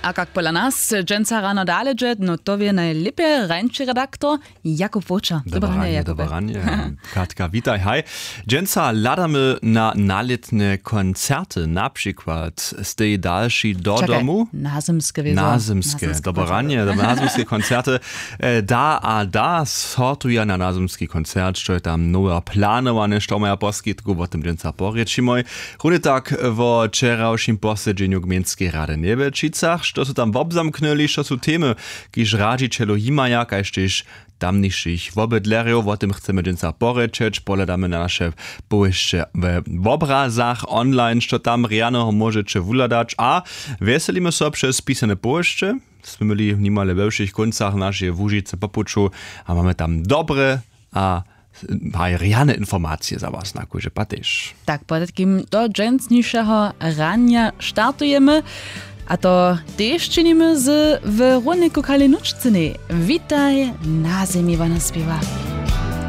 A jak pola nas, dżęca rano dalej, no to wie najlepiej rańczy redaktor Jakub Woča. Dobranie, Jakubie. Katka, witaj, hej. Dżęca ladamy na naletne koncerty, na przykład z tej dalszej do domu. Nazymskie. Dobranie, nazymskie koncerty. Da sortuje na nazymski koncert, što je tam nowe planowane, što maja poskitku, o tym dżęca porečimoj. Rudy tak wo wczorajszym posiedzeniu Gminskiej Rady Niebelčicach, što su tam obzamknuli, što su temy, kiž radžičelo imaja, kaž tež tamniejszych wobydlerów, o tym chcemy dżęca porečeć, poledamy na nasze połyszcze w obrazach online, što tam riano możecie wuladać, a weselimy sobie przez pisane połyszcze. Jsme byli v nimale veľších koncach našej Łužice Popuču a máme tam dobre a riane informacje za was na kurze patysz. Tak, po takim do dżęcniejszego rania startujemy, a to też czynimy z Weroniką Kalinuczcyny. Witaj, na ziemi wana śpiewa.